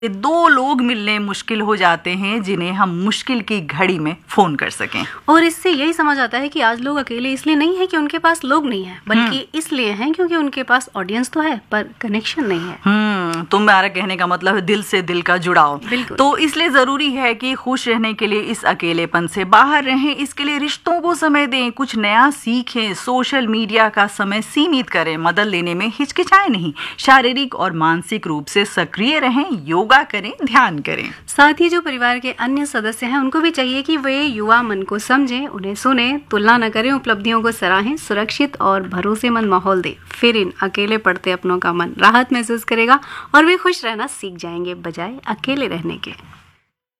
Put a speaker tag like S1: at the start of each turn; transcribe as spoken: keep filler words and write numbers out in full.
S1: दो लोग मिलने मुश्किल हो जाते हैं जिन्हें हम मुश्किल की घड़ी में फोन कर सकें।
S2: और इससे यही समझ आता है कि आज लोग अकेले इसलिए नहीं है कि उनके पास लोग नहीं है, बल्कि इसलिए हैं क्योंकि उनके पास ऑडियंस तो है पर कनेक्शन नहीं है।
S1: हम्म तुम्हारा कहने का मतलब है दिल से दिल का जुड़ाव। तो इसलिए जरूरी है कि खुश रहने के लिए इस अकेलेपन से बाहर रहें। इसके लिए रिश्तों को समय दें, कुछ नया सीखें, सोशल मीडिया का समय सीमित करें, मदद लेने में हिचकिचाएं नहीं, शारीरिक और मानसिक रूप से सक्रिय रहें, योगा करें, ध्यान करें।
S2: साथ ही जो परिवार के अन्य सदस्य हैं उनको भी चाहिए कि वे युवा मन को समझें, उन्हें सुने, तुलना न करें, उपलब्धियों को सराहें, सुरक्षित और भरोसेमंद माहौल दें। फिर इन अकेले पड़ते अपनों का मन राहत महसूस करेगा और वे खुश रहना सीख जाएंगे बजाय अकेले रहने के।